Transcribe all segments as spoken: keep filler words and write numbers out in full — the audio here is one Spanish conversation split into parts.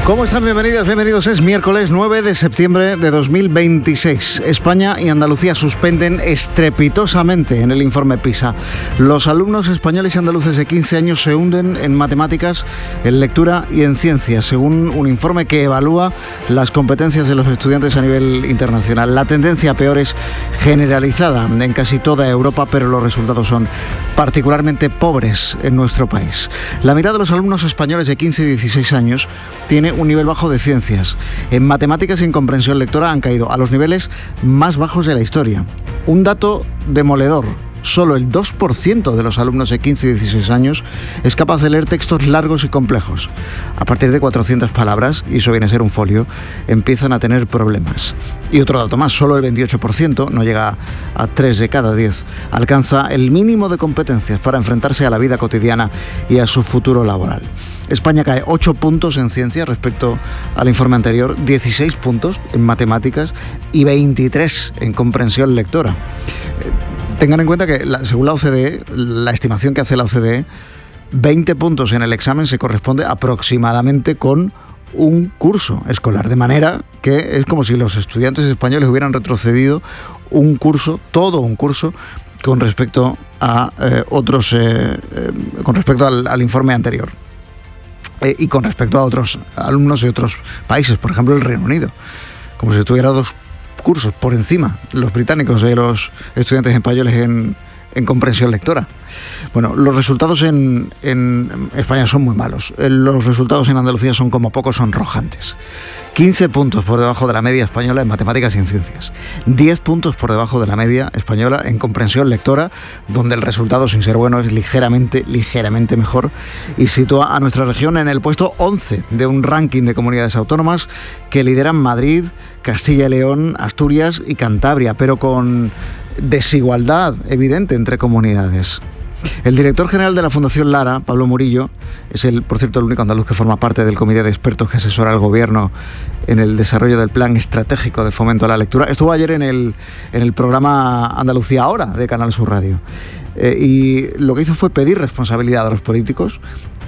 ¿Cómo están? Bienvenidas, bienvenidos. Es miércoles nueve de septiembre de dos mil veintiséis. España y Andalucía suspenden estrepitosamente en el informe PISA. Los alumnos españoles y andaluces de quince años se hunden en matemáticas, en lectura y en ciencias, según un informe que evalúa las competencias de los estudiantes a nivel internacional. La tendencia peor es generalizada en casi toda Europa, pero los resultados son particularmente pobres en nuestro país. La mitad de los alumnos españoles de quince y dieciséis años tiene un nivel bajo de ciencias. En matemáticas y en comprensión lectora han caído a los niveles más bajos de la historia. Un dato demoledor. Solo el dos por ciento de los alumnos de quince y dieciséis años es capaz de leer textos largos y complejos. A partir de cuatrocientas palabras, y eso viene a ser un folio, empiezan a tener problemas. Y otro dato más, solo el veintiocho por ciento, no llega a tres de cada diez, alcanza el mínimo de competencias para enfrentarse a la vida cotidiana y a su futuro laboral. España cae ocho puntos en ciencias respecto al informe anterior, dieciséis puntos en matemáticas y veintitrés en comprensión lectora. Tengan en cuenta que, la, según la O C D E, la estimación que hace la O C D E, veinte puntos en el examen se corresponde aproximadamente con un curso escolar, de manera que es como si los estudiantes españoles hubieran retrocedido un curso, todo un curso, con respecto a eh, otros, eh, eh, con respecto al, al informe anterior. Eh, y con respecto a otros alumnos de otros países, por ejemplo el Reino Unido, como si estuviera dos cursos por encima los británicos de los estudiantes españoles en, en comprensión lectora. Bueno, los resultados en, en España son muy malos. Los resultados en Andalucía son como poco sonrojantes. quince puntos por debajo de la media española en matemáticas y en ciencias. diez puntos por debajo de la media española en comprensión lectora, donde el resultado, sin ser bueno, es ligeramente, ligeramente mejor, y sitúa a nuestra región en el puesto once de un ranking de comunidades autónomas que lideran Madrid, Castilla y León, Asturias y Cantabria, pero con desigualdad evidente entre comunidades. El director general de la Fundación Lara, Pablo Murillo, es el, por cierto, el único andaluz que forma parte del comité de expertos que asesora al gobierno en el desarrollo del plan estratégico de fomento a la lectura. Estuvo ayer en el, en el programa Andalucía Ahora de Canal Sur Radio. Eh, y lo que hizo fue pedir responsabilidad a los políticos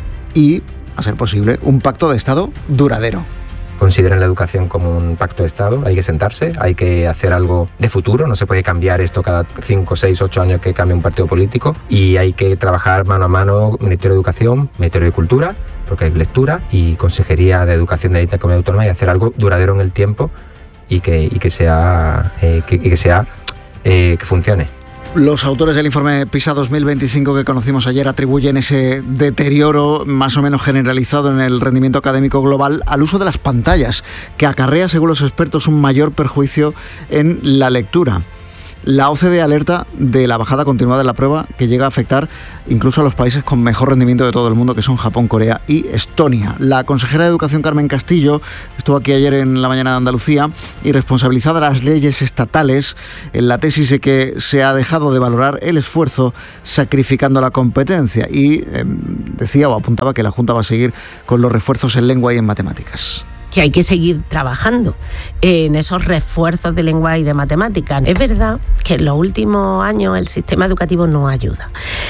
y, a ser posible, un pacto de Estado duradero. Consideran la educación como un pacto de Estado, hay que sentarse, hay que hacer algo de futuro, no se puede cambiar esto cada cinco, seis, ocho años que cambie un partido político, y hay que trabajar mano a mano Ministerio de Educación, Ministerio de Cultura, porque hay lectura, y Consejería de Educación de la Comunidad Autónoma, y hacer algo duradero en el tiempo y que, y que sea, eh, que, y que, sea eh, que funcione. Los autores del informe PISA dos mil veinticinco que conocimos ayer atribuyen ese deterioro más o menos generalizado en el rendimiento académico global al uso de las pantallas, que acarrea, según los expertos, un mayor perjuicio en la lectura. La O C D E alerta de la bajada continuada de la prueba, que llega a afectar incluso a los países con mejor rendimiento de todo el mundo, que son Japón, Corea y Estonia. La consejera de Educación, Carmen Castillo, estuvo aquí ayer en la mañana de Andalucía y responsabilizada de las leyes estatales en la tesis de que se ha dejado de valorar el esfuerzo sacrificando la competencia, y eh, decía o apuntaba que la Junta va a seguir con los refuerzos en lengua y en matemáticas. Que hay que seguir trabajando en esos refuerzos de lengua y de matemáticas. Es verdad que en los últimos años el sistema educativo no ayuda.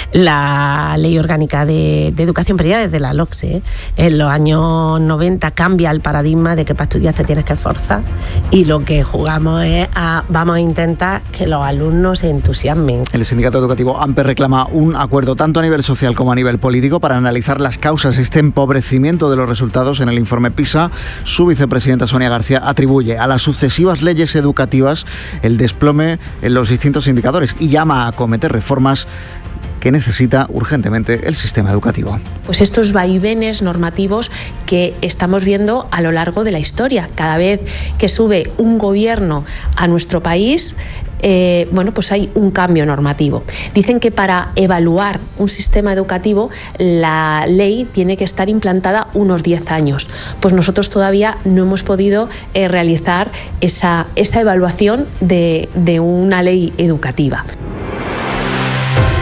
La Ley Orgánica de, de Educación, pero ya desde la LOCSE, en los años noventa cambia el paradigma de que para estudiar te tienes que esforzar, y lo que jugamos es a, vamos a intentar que los alumnos se entusiasmen. El sindicato educativo AMPE reclama un acuerdo tanto a nivel social como a nivel político para analizar las causas de este empobrecimiento de los resultados en el informe PISA. Su vicepresidenta, Sonia García, atribuye a las sucesivas leyes educativas el desplome en los distintos indicadores y llama a acometer reformas que necesita urgentemente el sistema educativo. Pues estos vaivenes normativos que estamos viendo a lo largo de la historia. Cada vez que sube un gobierno a nuestro país, eh, bueno, pues hay un cambio normativo. Dicen que para evaluar un sistema educativo la ley tiene que estar implantada unos diez años. Pues nosotros todavía no hemos podido eh, realizar esa, esa evaluación de, de una ley educativa.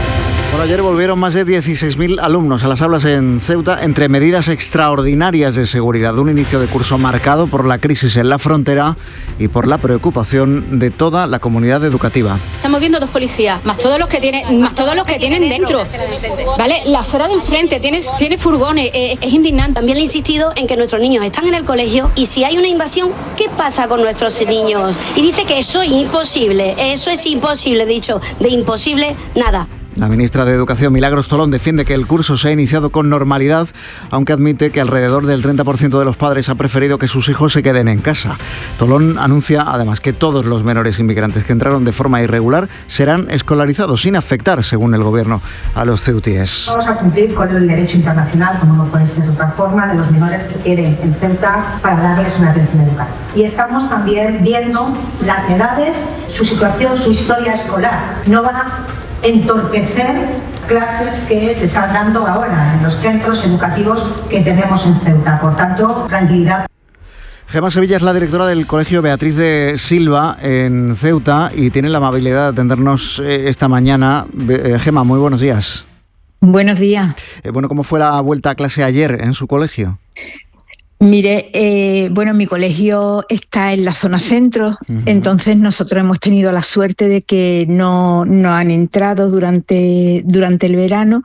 Bueno, ayer volvieron más de dieciséis mil alumnos a las aulas en Ceuta entre medidas extraordinarias de seguridad. Un inicio de curso marcado por la crisis en la frontera y por la preocupación de toda la comunidad educativa. Estamos viendo dos policías, más todos los que tienen, más todos los que tienen dentro. ¿Vale? La acera de enfrente tiene, tiene furgones, eh, es indignante. También le he insistido en que nuestros niños están en el colegio y si hay una invasión, ¿qué pasa con nuestros niños? Y dice que eso es imposible, eso es imposible, dicho, de imposible nada. La ministra de Educación, Milagros Tolón, defiende que el curso se ha iniciado con normalidad, aunque admite que alrededor del treinta por ciento de los padres ha preferido que sus hijos se queden en casa. Tolón anuncia además que todos los menores inmigrantes que entraron de forma irregular serán escolarizados sin afectar, según el gobierno, a los ceutíes. Vamos a cumplir con el derecho internacional, como no puede ser de otra forma, de los menores que queden en Ceuta para darles una atención educativa. Y estamos también viendo las edades, su situación, su historia escolar. No van a entorpecer clases que se están dando ahora en los centros educativos que tenemos en Ceuta. Por tanto, tranquilidad. Gemma Sevilla es la directora del Colegio Beatriz de Silva en Ceuta y tiene la amabilidad de atendernos esta mañana. Gemma, muy buenos días. Buenos días. Eh, bueno, ¿cómo fue la vuelta a clase ayer en su colegio? Mire, eh, bueno, mi colegio está en la zona centro, uh-huh. Entonces nosotros hemos tenido la suerte de que no, no han entrado durante, durante el verano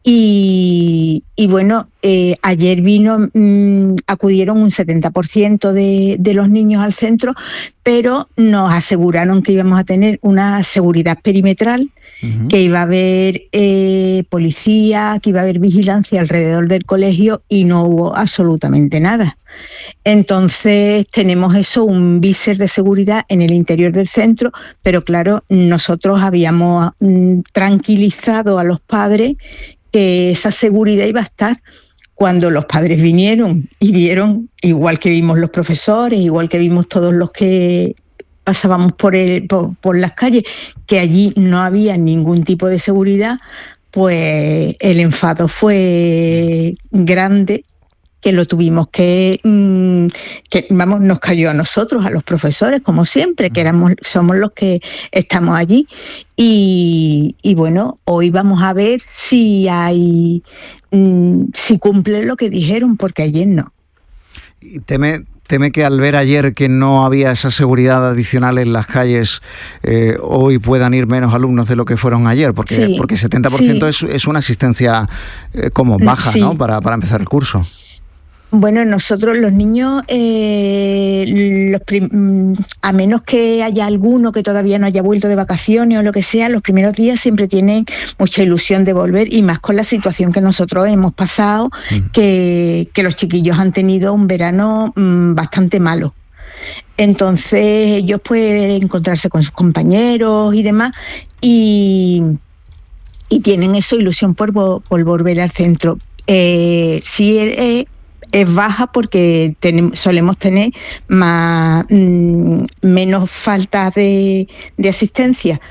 y, y bueno, eh, ayer vino, mmm, acudieron un setenta por ciento de, de los niños al centro, pero nos aseguraron que íbamos a tener una seguridad perimetral, uh-huh. que iba a haber eh, policía, que iba a haber vigilancia alrededor del colegio y no hubo absolutamente nada. Entonces tenemos eso, un viser de seguridad en el interior del centro, pero claro, nosotros habíamos mm, tranquilizado a los padres que esa seguridad iba a estar. Cuando los padres vinieron y vieron, igual que vimos los profesores, igual que vimos todos los que pasábamos por, el, por, por las calles, que allí no había ningún tipo de seguridad, pues el enfado fue grande, que lo tuvimos que, mmm, que, vamos, nos cayó a nosotros, a los profesores, como siempre, que éramos, somos los que estamos allí. Y, y bueno, hoy vamos a ver si hay, mmm, si cumplen lo que dijeron, porque ayer no. Y teme, teme que al ver ayer que no había esa seguridad adicional en las calles, eh, hoy puedan ir menos alumnos de lo que fueron ayer, porque, sí, porque setenta por ciento sí. es, es una asistencia eh, como baja, sí. ¿no? Para, para empezar el curso. Bueno, nosotros los niños, eh, los prim- a menos que haya alguno que todavía no haya vuelto de vacaciones o lo que sea, los primeros días siempre tienen mucha ilusión de volver y más con la situación que nosotros hemos pasado, mm. que, que los chiquillos han tenido un verano mmm, bastante malo. Entonces ellos pueden encontrarse con sus compañeros y demás y, y tienen eso, ilusión por, por volver al centro. Eh, sí, eh, es baja porque tenemos, solemos tener más, mmm, menos faltas de, de asistencia.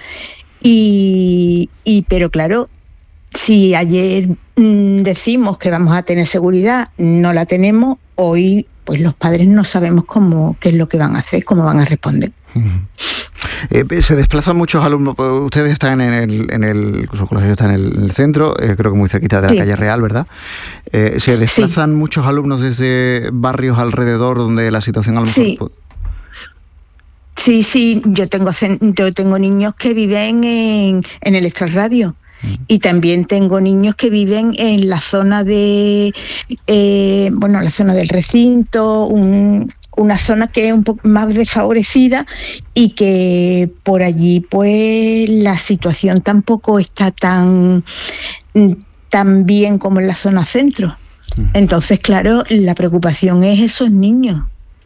Y, y, pero claro, si ayer mmm, decimos que vamos a tener seguridad, no la tenemos, hoy pues los padres no sabemos cómo, qué es lo que van a hacer, cómo van a responder. Uh-huh. Eh, se desplazan muchos alumnos. Ustedes están en el, en el su colegio está en el, en el centro, eh, creo que muy cerquita de la sí. calle Real, ¿verdad? Eh, se desplazan sí. muchos alumnos desde barrios alrededor donde la situación a lo mejor... Sí. Sí, sí, yo tengo, yo tengo niños que viven en, en el extrarradio. Y también tengo niños que viven en la zona de, eh, bueno, la zona del recinto, un, una zona que es un poco más desfavorecida y que por allí pues la situación tampoco está tan, tan bien como en la zona centro. Entonces, claro, la preocupación es esos niños.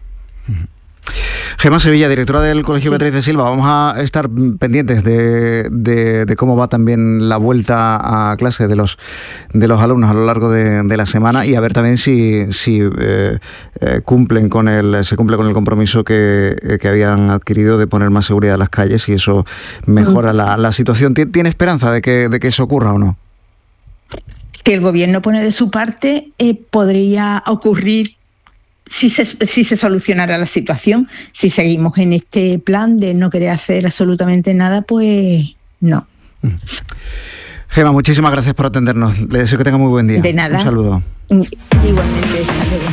Gemma Sevilla, directora del Colegio sí. Beatriz de Silva, vamos a estar pendientes de, de, de cómo va también la vuelta a clase de los de los alumnos a lo largo de, de la semana sí. y a ver también si, si eh, eh, cumplen con el se cumple con el compromiso que, eh, que habían adquirido de poner más seguridad en las calles y eso mejora mm. la, la situación. ¿Tiene esperanza de que, de que eso ocurra o no? Si el gobierno pone de su parte, eh, podría ocurrir. Si se, si se solucionara la situación, si seguimos en este plan de no querer hacer absolutamente nada, pues no. Gema, muchísimas gracias por atendernos. Le deseo que tenga muy buen día. De nada. Un saludo. Igualmente, hasta luego.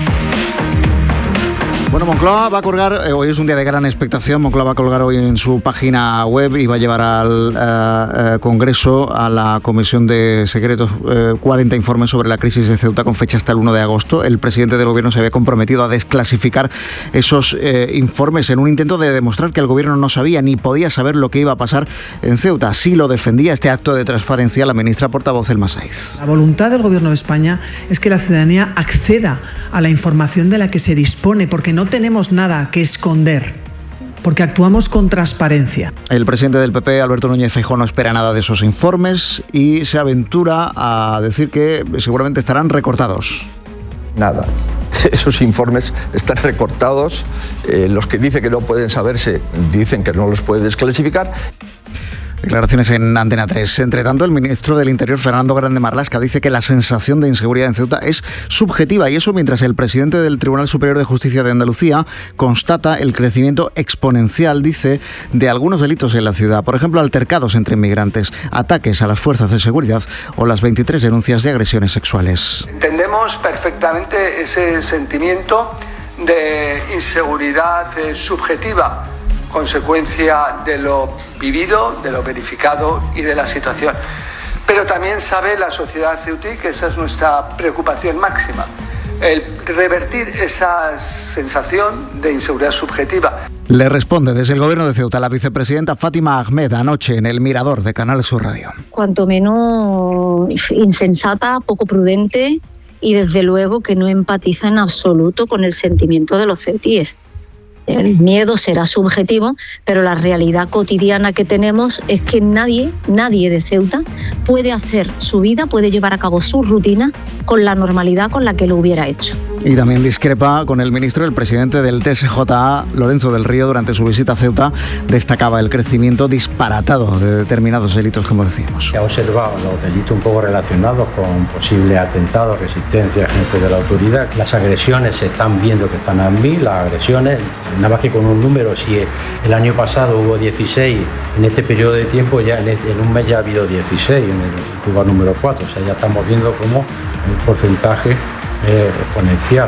Bueno, Moncloa va a colgar, eh, hoy es un día de gran expectación, Moncloa va a colgar hoy en su página web y va a llevar al eh, eh, Congreso, a la Comisión de Secretos, eh, cuarenta informes sobre la crisis de Ceuta con fecha hasta el uno de agosto. El presidente del Gobierno se había comprometido a desclasificar esos eh, informes en un intento de demostrar que el Gobierno no sabía ni podía saber lo que iba a pasar en Ceuta. Así lo defendía este acto de transparencia la ministra portavoz Elma Saiz. La voluntad del Gobierno de España es que la ciudadanía acceda a la información de la que se dispone, porque no No tenemos nada que esconder, porque actuamos con transparencia. El presidente del P P, Alberto Núñez Feijóo, no espera nada de esos informes y se aventura a decir que seguramente estarán recortados. Nada. Esos informes están recortados. Eh, los que dicen que no pueden saberse dicen que no los puede desclasificar. Declaraciones en Antena tres. Entre tanto, el ministro del Interior, Fernando Grande Marlaska, dice que la sensación de inseguridad en Ceuta es subjetiva, y eso mientras el presidente del Tribunal Superior de Justicia de Andalucía constata el crecimiento exponencial, dice, de algunos delitos en la ciudad. Por ejemplo, altercados entre inmigrantes, ataques a las fuerzas de seguridad o las veintitrés denuncias de agresiones sexuales. Entendemos perfectamente ese sentimiento de inseguridad eh, subjetiva, consecuencia de lo vivido, de lo verificado y de la situación. Pero también sabe la sociedad ceutí que esa es nuestra preocupación máxima, el revertir esa sensación de inseguridad subjetiva. Le responde desde el Gobierno de Ceuta la vicepresidenta Fátima Ahmed anoche en El Mirador de Canal Sur Radio. Cuanto menos insensata, poco prudente y desde luego que no empatiza en absoluto con el sentimiento de los ceutíes. El miedo será subjetivo, pero la realidad cotidiana que tenemos es que nadie, nadie de Ceuta puede hacer su vida, puede llevar a cabo su rutina con la normalidad con la que lo hubiera hecho. Y también discrepa con el ministro, el presidente del T S J A, Lorenzo del Río, durante su visita a Ceuta, destacaba el crecimiento disparatado de determinados delitos, como decíamos. Se ha observado los delitos un poco relacionados con posibles atentados, resistencia, gente de la autoridad. Las agresiones se están viendo que están a mil, las agresiones, nada más que con un número, si el año pasado hubo dieciséis, en este periodo de tiempo ya en, este, en un mes ya ha habido dieciséis, en el Cuba número cuatro, o sea, ya estamos viendo como un porcentaje eh, exponencial.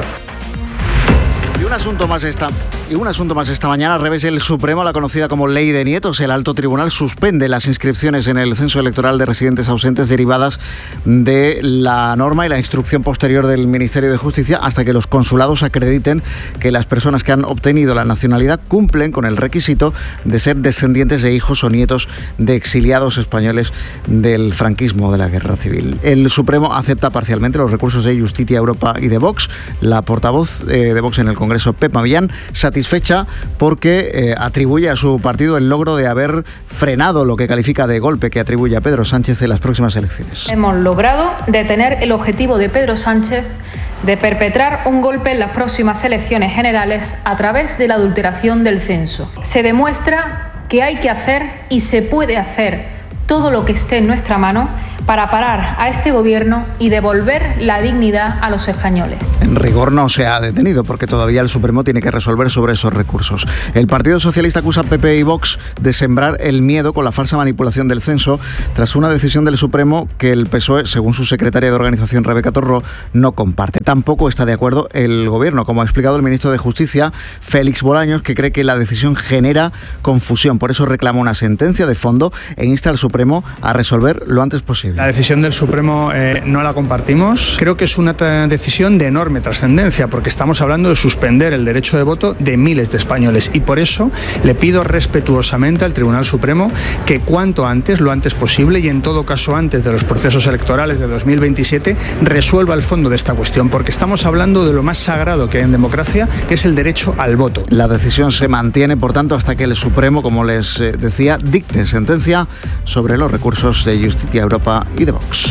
Y un asunto más esta, y un asunto más esta mañana, al revés, el Supremo, la conocida como Ley de Nietos, el Alto Tribunal suspende las inscripciones en el censo electoral de residentes ausentes derivadas de la norma y la instrucción posterior del Ministerio de Justicia hasta que los consulados acrediten que las personas que han obtenido la nacionalidad cumplen con el requisito de ser descendientes de hijos o nietos de exiliados españoles del franquismo, de la Guerra Civil. El Supremo acepta parcialmente los recursos de Justitia Europa y de Vox. La portavoz eh, de Vox en el Congreso, Pepa Millán, satisfecha porque eh, atribuye a su partido el logro de haber frenado lo que califica de golpe que atribuye a Pedro Sánchez en las próximas elecciones. Hemos logrado detener el objetivo de Pedro Sánchez de perpetrar un golpe en las próximas elecciones generales a través de la adulteración del censo. Se demuestra que hay que hacer y se puede hacer todo lo que esté en nuestra mano para parar a este gobierno y devolver la dignidad a los españoles. En rigor no se ha detenido porque todavía el Supremo tiene que resolver sobre esos recursos. El Partido Socialista acusa a P P y Vox de sembrar el miedo con la falsa manipulación del censo tras una decisión del Supremo que el P S O E, según su secretaria de organización Rebeca Torró, no comparte. Tampoco está de acuerdo el Gobierno, como ha explicado el ministro de Justicia, Félix Bolaños, que cree que la decisión genera confusión. Por eso reclama una sentencia de fondo e insta al Supremo a resolver lo antes posible. La decisión del Supremo eh, no la compartimos. Creo que es una decisión de enorme trascendencia porque estamos hablando de suspender el derecho de voto de miles de españoles y por eso le pido respetuosamente al Tribunal Supremo que cuanto antes, lo antes posible y en todo caso antes de los procesos electorales de dos mil veintisiete, resuelva el fondo de esta cuestión porque estamos hablando de lo más sagrado que hay en democracia, que es el derecho al voto. La decisión se mantiene, por tanto, hasta que el Supremo, como les decía, dicte sentencia sobre los recursos de Justitia Europa y de Vox.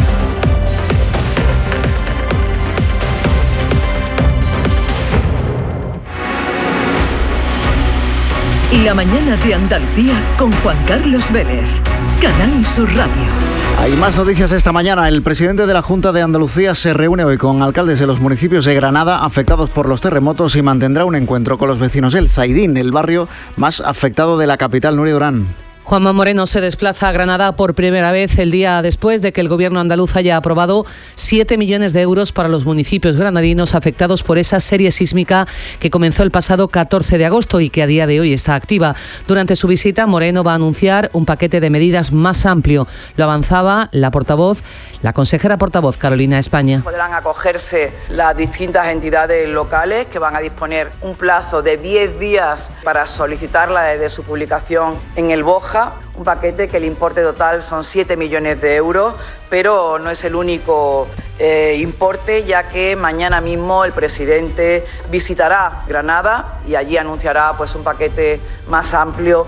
La mañana de Andalucía con Juan Carlos Vélez, Canal Sur Radio. Hay más noticias esta mañana. El presidente de la Junta de Andalucía se reúne hoy con alcaldes de los municipios de Granada afectados por los terremotos y mantendrá un encuentro con los vecinos del Zaidín, el barrio más afectado de la capital. Nuria Durán. Juanma Moreno se desplaza a Granada por primera vez el día después de que el gobierno andaluz haya aprobado siete millones de euros para los municipios granadinos afectados por esa serie sísmica que comenzó el pasado catorce de agosto y que a día de hoy está activa. Durante su visita, Moreno va a anunciar un paquete de medidas más amplio. Lo avanzaba la portavoz, la consejera portavoz Carolina España. Podrán acogerse las distintas entidades locales que van a disponer un plazo de diez días para solicitarla desde su publicación en el BOJA. Un paquete que el importe total son siete millones de euros, pero no es el único eh, importe, ya que mañana mismo el presidente visitará Granada y allí anunciará pues un paquete más amplio.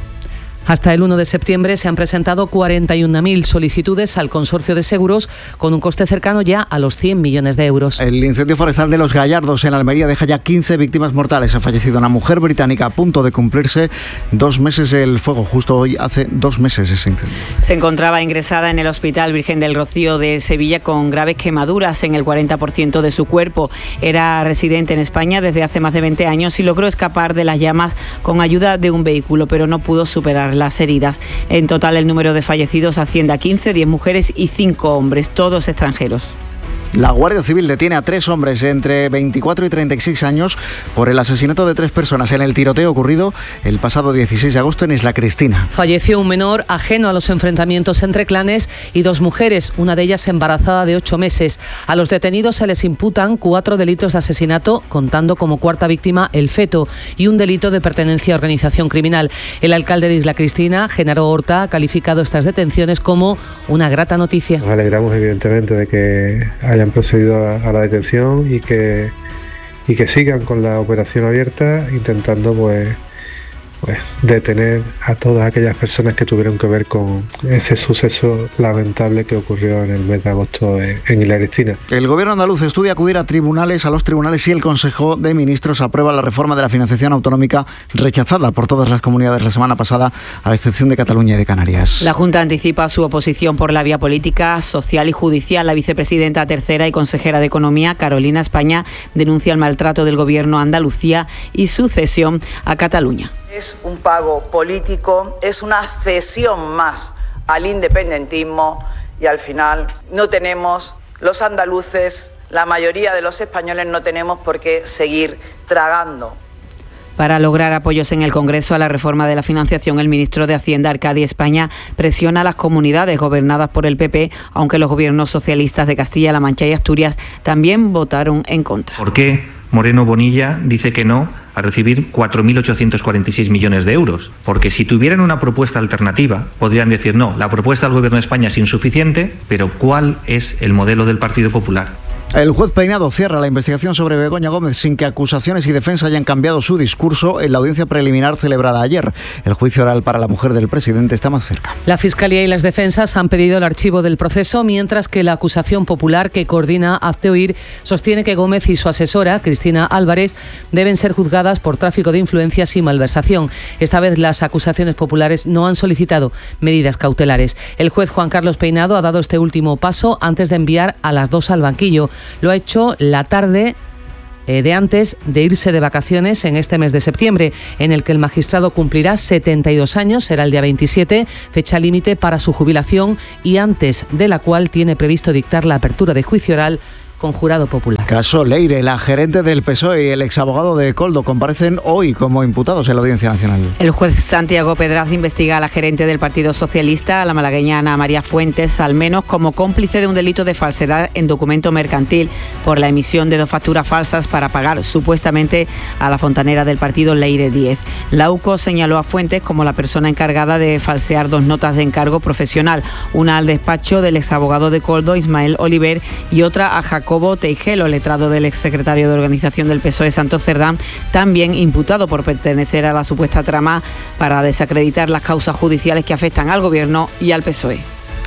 Hasta el uno de septiembre se han presentado cuarenta y una mil solicitudes al consorcio de seguros con un coste cercano ya a los cien millones de euros. El incendio forestal de Los Gallardos en Almería deja ya quince víctimas mortales. Ha fallecido una mujer británica a punto de cumplirse dos meses el fuego. Justo hoy hace dos meses ese incendio. Se encontraba ingresada en el Hospital Virgen del Rocío de Sevilla con graves quemaduras en el cuarenta por ciento de su cuerpo. Era residente en España desde hace más de veinte años y logró escapar de las llamas con ayuda de un vehículo, pero no pudo superar las heridas. En total, el número de fallecidos asciende a quince, diez mujeres y cinco hombres, todos extranjeros. La Guardia Civil detiene a tres hombres entre veinticuatro y treinta y seis años por el asesinato de tres personas en el tiroteo ocurrido el pasado dieciséis de agosto en Isla Cristina. Falleció un menor ajeno a los enfrentamientos entre clanes y dos mujeres, una de ellas embarazada de ocho meses. A los detenidos se les imputan cuatro delitos de asesinato, contando como cuarta víctima el feto, y un delito de pertenencia a organización criminal. El alcalde de Isla Cristina, Genaro Horta, ha calificado estas detenciones como una grata noticia. Nos alegramos evidentemente de que haya han procedido a, a la detención y que, y que sigan con la operación abierta intentando pues, pues detener a todas aquellas personas que tuvieron que ver con ese suceso lamentable que ocurrió en el mes de agosto en, en Isla Cristina. El gobierno andaluz estudia acudir a tribunales, a los tribunales si el Consejo de Ministros aprueba la reforma de la financiación autonómica rechazada por todas las comunidades la semana pasada, a excepción de Cataluña y de Canarias. La Junta anticipa su oposición por la vía política, social y judicial. La vicepresidenta tercera y consejera de Economía, Carolina España, denuncia el maltrato del gobierno a Andalucía y su cesión a Cataluña. Es un pago político, es una cesión más al independentismo y al final no tenemos, los andaluces, la mayoría de los españoles no tenemos por qué seguir tragando. Para lograr apoyos en el Congreso a la reforma de la financiación, el ministro de Hacienda, Arcadi España, presiona a las comunidades gobernadas por el P P, aunque los gobiernos socialistas de Castilla-La Mancha y Asturias también votaron en contra. ¿Por qué Moreno Bonilla dice que no a recibir cuatro mil ochocientos cuarenta y seis millones de euros? Porque si tuvieran una propuesta alternativa, podrían decir no, la propuesta del Gobierno de España es insuficiente, pero ¿cuál es el modelo del Partido Popular? El juez Peinado cierra la investigación sobre Begoña Gómez sin que acusaciones y defensa hayan cambiado su discurso en la audiencia preliminar celebrada ayer. El juicio oral para la mujer del presidente está más cerca. La Fiscalía y las defensas han pedido el archivo del proceso, mientras que la acusación popular que coordina Hazte Oír sostiene que Gómez y su asesora, Cristina Álvarez, deben ser juzgadas por tráfico de influencias y malversación. Esta vez las acusaciones populares no han solicitado medidas cautelares. El juez Juan Carlos Peinado ha dado este último paso antes de enviar a las dos al banquillo. Lo ha hecho la tarde eh, de antes de irse de vacaciones en este mes de septiembre, en el que el magistrado cumplirá setenta y dos años, será el día veintisiete, fecha límite para su jubilación y antes de la cual tiene previsto dictar la apertura de juicio oral con jurado popular. Caso Leire, la gerente del P S O E y el exabogado de Coldo comparecen hoy como imputados en la Audiencia Nacional. El juez Santiago Pedraz investiga a la gerente del Partido Socialista, a la malagueña Ana María Fuentes, al menos como cómplice de un delito de falsedad en documento mercantil por la emisión de dos facturas falsas para pagar supuestamente a la fontanera del partido Leire Díez. La U C O señaló a Fuentes como la persona encargada de falsear dos notas de encargo profesional, una al despacho del exabogado de Coldo, Ismael Oliver, y otra a Jacob Jacobo Teijelo, letrado del exsecretario de Organización del P S O E, Santos Cerdán, también imputado por pertenecer a la supuesta trama para desacreditar las causas judiciales que afectan al Gobierno y al P S O E.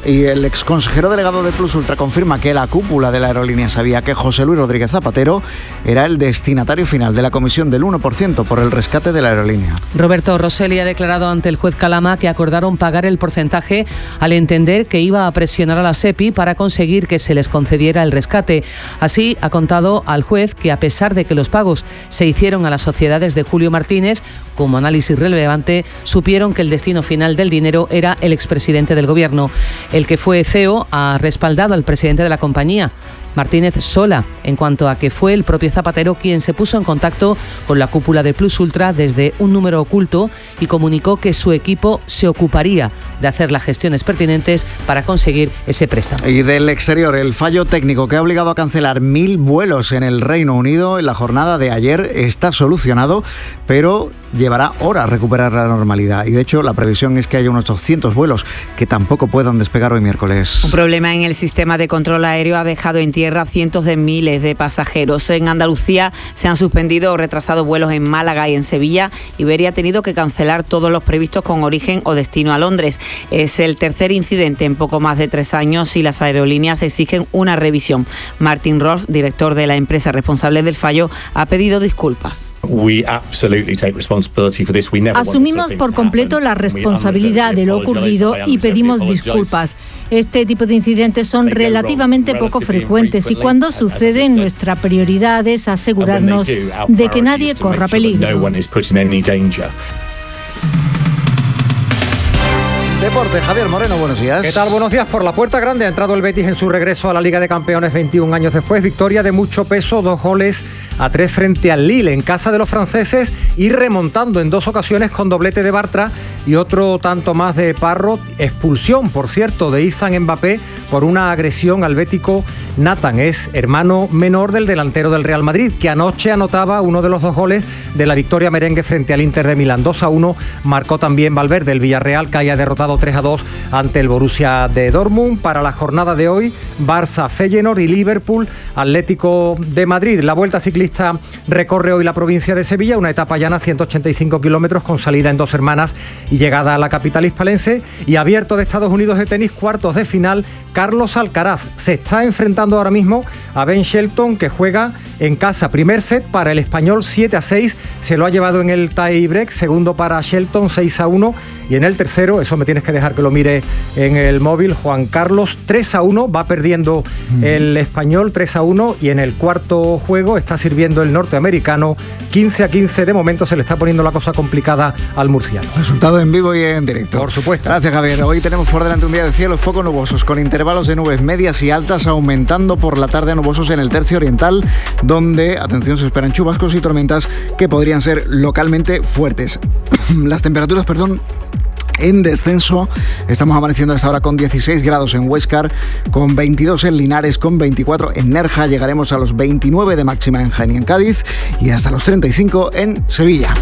Y el exconsejero delegado de Plus Ultra confirma que la cúpula de la aerolínea sabía que José Luis Rodríguez Zapatero era el destinatario final de la comisión del uno por ciento por el rescate de la aerolínea. Roberto Rosselli ha declarado ante el juez Calama que acordaron pagar el porcentaje al entender que iba a presionar a la SEPI para conseguir que se les concediera el rescate. Así ha contado al juez que, a pesar de que los pagos se hicieron a las sociedades de Julio Martínez, como análisis relevante, supieron que el destino final del dinero era el expresidente del gobierno. El que fue C E O ha respaldado al presidente de la compañía, Martínez Sola, en cuanto a que fue el propio Zapatero quien se puso en contacto con la cúpula de Plus Ultra desde un número oculto y comunicó que su equipo se ocuparía de hacer las gestiones pertinentes para conseguir ese préstamo. Y del exterior, el fallo técnico que ha obligado a cancelar mil vuelos en el Reino Unido en la jornada de ayer está solucionado, pero llevará horas recuperar la normalidad. Y de hecho, la previsión es que haya unos doscientos vuelos que tampoco puedan despegar hoy miércoles. Un problema en el sistema de control aéreo ha dejado en tierra cientos de miles de pasajeros. En Andalucía se han suspendido o retrasado vuelos en Málaga y en Sevilla. Iberia ha tenido que cancelar todos los previstos con origen o destino a Londres. Es el tercer incidente en poco más de tres años y las aerolíneas exigen una revisión. Martin Rolf, director de la empresa responsable del fallo, ha pedido disculpas. Asumimos por completo la responsabilidad de lo ocurrido y pedimos disculpas. Este tipo de incidentes son relativamente poco frecuentes y cuando suceden, nuestra prioridad es asegurarnos de que nadie corra peligro. Deporte, Javier Moreno, buenos días. ¿Qué tal? Buenos días. Por la puerta grande ha entrado el Betis en su regreso a la Liga de Campeones veintiún años después. Victoria de mucho peso, dos goles a tres frente al Lille en casa de los franceses y remontando en dos ocasiones con doblete de Bartra y otro tanto más de Parro. Expulsión, por cierto, de Izan Mbappé por una agresión al bético Nathan. Es hermano menor del delantero del Real Madrid, que anoche anotaba uno de los dos goles de la victoria merengue frente al Inter de Milán. dos a uno marcó también Valverde. El Villarreal, que haya derrotado tres a dos ante el Borussia de Dortmund. Para la jornada de hoy, Barça, Feyenoord y Liverpool, Atlético de Madrid. La Vuelta Ciclista recorre hoy la provincia de Sevilla, una etapa llana, ciento ochenta y cinco kilómetros, con salida en Dos Hermanas y llegada a la capital hispalense. Y Abierto de Estados Unidos de tenis, cuartos de final, Carlos Alcaraz se está enfrentando ahora mismo a Ben Shelton, que juega en casa. Primer set para el español, siete a seis, se lo ha llevado en el tie break. Segundo para Shelton, seis a uno, y en el tercero, eso me tienes que dejar que lo mire en el móvil, Juan Carlos, tres a uno, va perdiendo mm. el español tres a uno, y en el cuarto juego está sirviendo el norteamericano quince a quince. De momento se le está poniendo la cosa complicada al murciano. Resultado en vivo y en directo. Por supuesto. Gracias, Javier. Hoy tenemos por delante un día de cielos poco nubosos, con intervalos de nubes medias y altas, aumentando por la tarde a nubosos en el tercio oriental, donde, atención, se esperan chubascos y tormentas que podrían ser localmente fuertes. Las temperaturas, perdón, en descenso. Estamos amaneciendo hasta ahora con dieciséis grados en Huéscar, con veintidós en Linares, con veinticuatro en Nerja. Llegaremos a los veintinueve de máxima en Jaén y en Cádiz y hasta los treinta y cinco en Sevilla.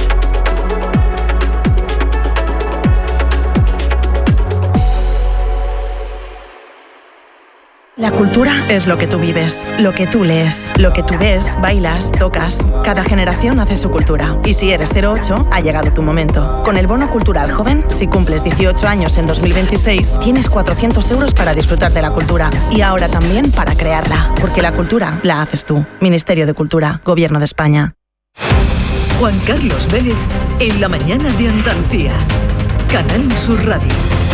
La cultura es lo que tú vives, lo que tú lees, lo que tú ves, bailas, tocas. Cada generación hace su cultura. Y si eres cero ocho, ha llegado tu momento. Con el Bono Cultural Joven, si cumples dieciocho años en dos mil veintiséis, tienes cuatrocientos euros para disfrutar de la cultura. Y ahora también para crearla. Porque la cultura la haces tú. Ministerio de Cultura, Gobierno de España. Juan Carlos Vélez, en la mañana de Andalucía. Canal Sur Radio.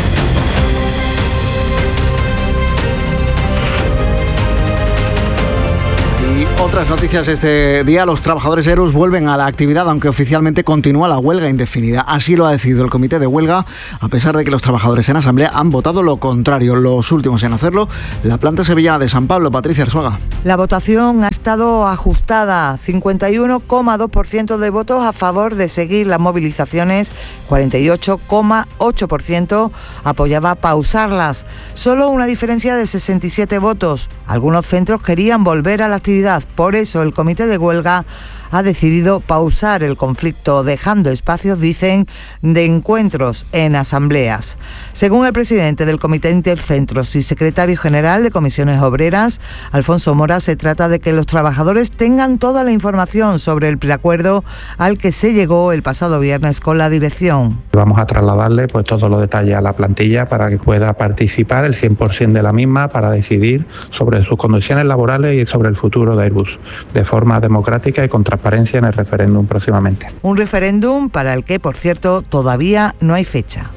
Y otras noticias este día: los trabajadores Erus vuelven a la actividad, aunque oficialmente continúa la huelga indefinida. Así lo ha decidido el comité de huelga, a pesar de que los trabajadores en asamblea han votado lo contrario. Los últimos en hacerlo, la planta sevillana de San Pablo. Patricia Arzuaga. La votación ha estado ajustada, cincuenta y uno coma dos por ciento de votos a favor de seguir las movilizaciones, cuarenta y ocho coma ocho por ciento apoyaba pausarlas. Solo una diferencia de sesenta y siete votos. Algunos centros querían volver a la actividad. Por eso el comité de huelga ha decidido pausar el conflicto, dejando espacios, dicen, de encuentros en asambleas. Según el presidente del Comité Intercentros y secretario general de Comisiones Obreras, Alfonso Mora, se trata de que los trabajadores tengan toda la información sobre el preacuerdo al que se llegó el pasado viernes con la dirección. Vamos a trasladarle pues todos los detalles a la plantilla para que pueda participar el cien por ciento de la misma para decidir sobre sus condiciones laborales y sobre el futuro de Airbus, de forma democrática y con transparencia en el referéndum próximamente. Un referéndum para el que, por cierto, todavía no hay fecha.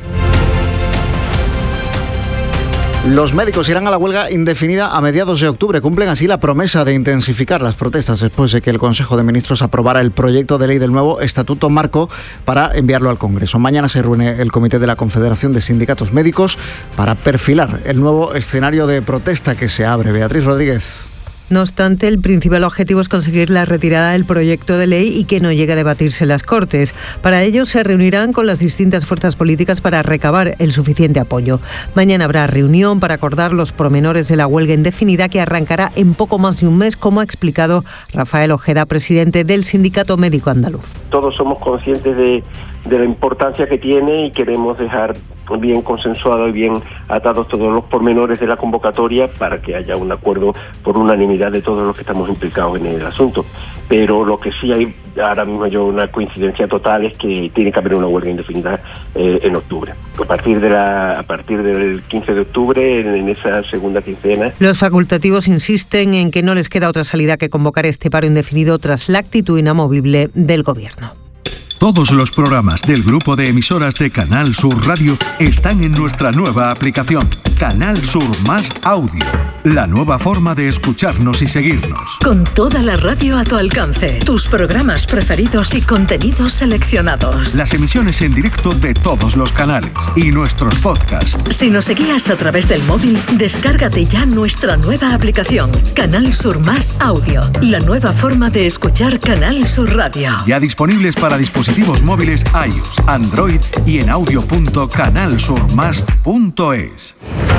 Los médicos irán a la huelga indefinida a mediados de octubre. Cumplen así la promesa de intensificar las protestas después de que el Consejo de Ministros aprobara el proyecto de ley del nuevo Estatuto Marco para enviarlo al Congreso. Mañana se reúne el Comité de la Confederación de Sindicatos Médicos para perfilar el nuevo escenario de protesta que se abre. Beatriz Rodríguez. No obstante, el principal objetivo es conseguir la retirada del proyecto de ley y que no llegue a debatirse en las Cortes. Para ello, se reunirán con las distintas fuerzas políticas para recabar el suficiente apoyo. Mañana habrá reunión para acordar los pormenores de la huelga indefinida que arrancará en poco más de un mes, como ha explicado Rafael Ojeda, presidente del Sindicato Médico Andaluz. Todos somos conscientes de, de la importancia que tiene y queremos dejar bien consensuado y bien atados todos los pormenores de la convocatoria para que haya un acuerdo por unanimidad de todos los que estamos implicados en el asunto. Pero lo que sí hay ahora mismo yo una coincidencia total es que tiene que haber una huelga indefinida eh, en octubre. A partir de la a partir del quince de octubre, en, en esa segunda quincena. Los facultativos insisten en que no les queda otra salida que convocar este paro indefinido tras la actitud inamovible del Gobierno. Todos los programas del grupo de emisoras de Canal Sur Radio están en nuestra nueva aplicación, Canal Sur Más Audio, la nueva forma de escucharnos y seguirnos. Con toda la radio a tu alcance, tus programas preferidos y contenidos seleccionados. Las emisiones en directo de todos los canales y nuestros podcasts. Si nos seguías a través del móvil, descárgate ya nuestra nueva aplicación, Canal Sur Más Audio, la nueva forma de escuchar Canal Sur Radio. Ya disponibles para dispositivos dispositivos móviles iOS, Android y en audio punto canal sur más punto es.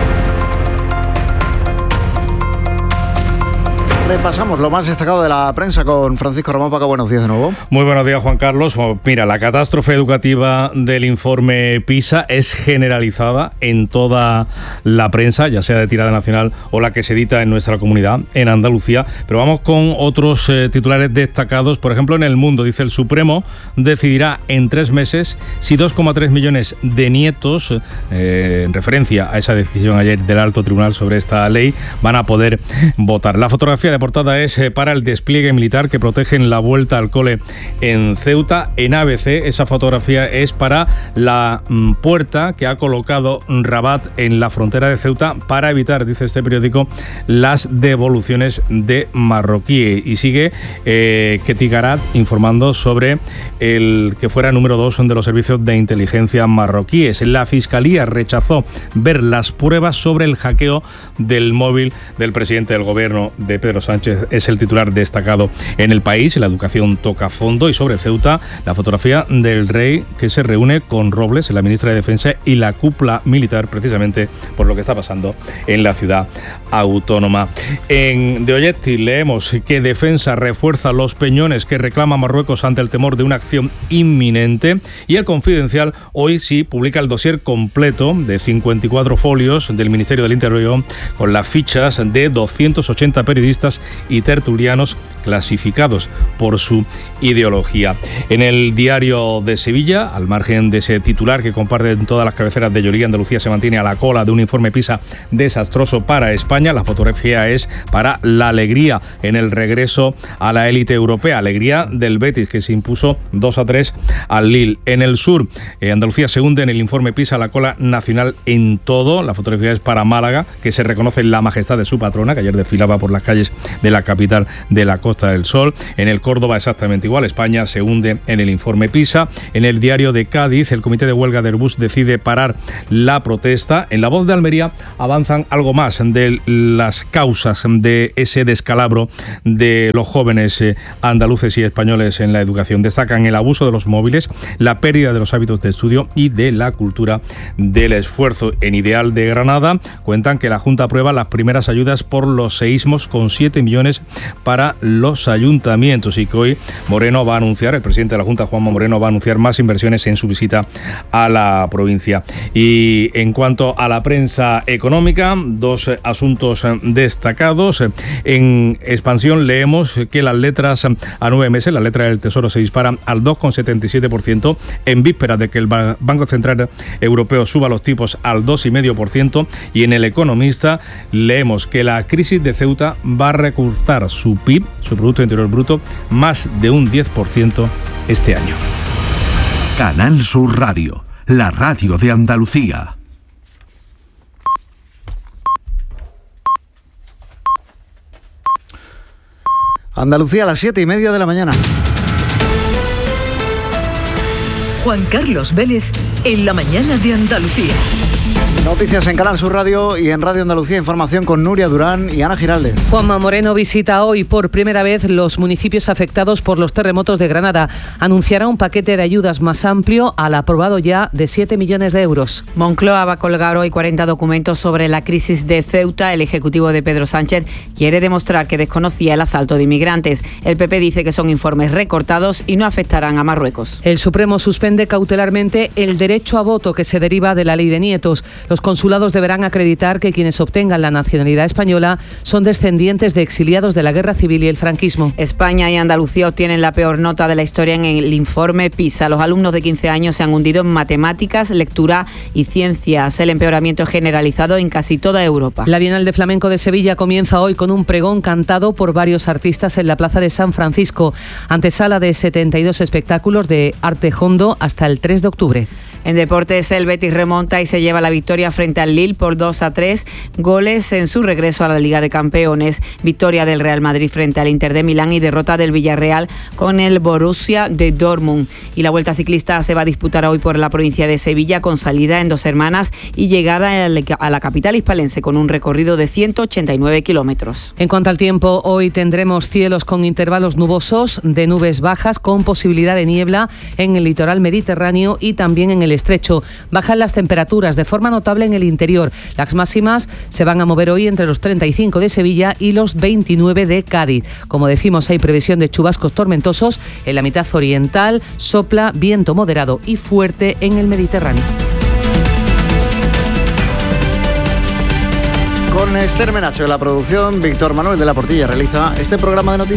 Repasamos lo más destacado de la prensa con Francisco Ramón Paca. Buenos días de nuevo. Muy buenos días, Juan Carlos. Mira, la catástrofe educativa del informe PISA es generalizada en toda la prensa, ya sea de tirada nacional o la que se edita en nuestra comunidad, en Andalucía. Pero vamos con otros eh, titulares destacados. Por ejemplo, en El Mundo dice: el Supremo decidirá en tres meses si dos coma tres millones de nietos, eh, en referencia a esa decisión ayer del Alto Tribunal sobre esta ley, van a poder votar. La fotografía de portada es eh, para el despliegue militar que protegen la vuelta al cole en Ceuta. En A B C esa fotografía es para la mm, puerta que ha colocado Rabat en la frontera de Ceuta para evitar, dice este periódico, las devoluciones de marroquíes. Y sigue eh, Ketty Garat informando sobre el que fuera número dos de los servicios de inteligencia marroquíes. La Fiscalía rechazó ver las pruebas sobre el hackeo del móvil del presidente del gobierno, de Pedro Sánchez. Es el titular destacado en El País. La educación toca fondo. Y sobre Ceuta, la fotografía del rey que se reúne con Robles, la ministra de Defensa, y la cúpula militar, precisamente por lo que está pasando en la ciudad autónoma. En De Olletti leemos que Defensa refuerza los peñones que reclama Marruecos ante el temor de una acción inminente. Y El Confidencial hoy sí publica el dossier completo de cincuenta y cuatro folios del Ministerio del Interior con las fichas de doscientos ochenta periodistas y tertulianos clasificados por su ideología. En El Diario de Sevilla, al margen de ese titular que comparten todas las cabeceras de Lloría, Andalucía se mantiene a la cola de un informe PISA desastroso para España. La fotografía es para la alegría en el regreso a la élite europea. Alegría del Betis, que se impuso dos a tres al Lille. En El Sur, eh, Andalucía se hunde en el informe PISA a la cola nacional en todo. La fotografía es para Málaga, que se reconoce la majestad de su patrona, que ayer desfilaba por las calles de la capital de la Costa del Sol. En el Córdoba exactamente igual, España se hunde en el informe PISA. En el Diario de Cádiz, el comité de huelga de Airbus decide parar la protesta. En La Voz de Almería avanzan algo más de las causas de ese descalabro de los jóvenes eh, andaluces y españoles en la educación. Destacan el abuso de los móviles, la pérdida de los hábitos de estudio y de la cultura del esfuerzo. En Ideal de Granada cuentan que la Junta aprueba las primeras ayudas por los seísmos con siete siete millones para los ayuntamientos, y que hoy Moreno va a anunciar, el presidente de la Junta, Juanma Moreno, va a anunciar más inversiones en su visita a la provincia. Y en cuanto a la prensa económica, dos asuntos destacados. En Expansión leemos que las letras a nueve meses, la letra del Tesoro se dispara al dos coma setenta y siete por ciento en vísperas de que el Banco Central Europeo suba los tipos al dos coma cinco por ciento, y en El Economista leemos que la crisis de Ceuta va a recortar su P I B, su Producto Interior Bruto, más de un diez por ciento este año. Canal Sur Radio, la radio de Andalucía. Andalucía a las siete y media de la mañana. Juan Carlos Vélez en la mañana de Andalucía. Noticias en Canal Sur Radio y en Radio Andalucía, información con Nuria Durán y Ana Giraldez. Juanma Moreno visita hoy por primera vez los municipios afectados por los terremotos de Granada. Anunciará un paquete de ayudas más amplio al aprobado ya de siete millones de euros. Moncloa va a colgar hoy cuarenta documentos sobre la crisis de Ceuta. El Ejecutivo de Pedro Sánchez quiere demostrar que desconocía el asalto de inmigrantes. El P P dice que son informes recortados y no afectarán a Marruecos. El Supremo suspende cautelarmente el derecho a voto que se deriva de la ley de nietos. Los consulados deberán acreditar que quienes obtengan la nacionalidad española son descendientes de exiliados de la Guerra Civil y el franquismo. España y Andalucía obtienen la peor nota de la historia en el informe PISA. Los alumnos de quince años se han hundido en matemáticas, lectura y ciencias. El empeoramiento es generalizado en casi toda Europa. La Bienal de Flamenco de Sevilla comienza hoy con un pregón cantado por varios artistas en la Plaza de San Francisco, antesala de setenta y dos espectáculos de arte hondo hasta el tres de octubre. En deportes, el Betis remonta y se lleva la victoria frente al Lille por dos a tres goles en su regreso a la Liga de Campeones. Victoria del Real Madrid frente al Inter de Milán y derrota del Villarreal con el Borussia de Dortmund. Y la Vuelta Ciclista se va a disputar hoy por la provincia de Sevilla, con salida en Dos Hermanas y llegada a la capital hispalense con un recorrido de ciento ochenta y nueve kilómetros. En cuanto al tiempo, hoy tendremos cielos con intervalos nubosos, de nubes bajas con posibilidad de niebla en el litoral mediterráneo y también en el estrecho. Bajan las temperaturas de forma notable en el interior. Las máximas se van a mover hoy entre los treinta y cinco de Sevilla y los veintinueve de Cádiz. Como decimos, hay previsión de chubascos tormentosos en la mitad oriental, sopla viento moderado y fuerte en el Mediterráneo. Con Esther Menacho de la producción, Víctor Manuel de la Portilla realiza este programa de noticias.